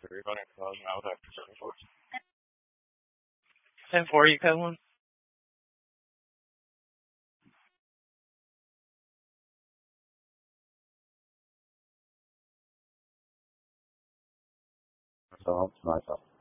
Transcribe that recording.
Everybody calling out after 74. 10-4, you got one? So, myself.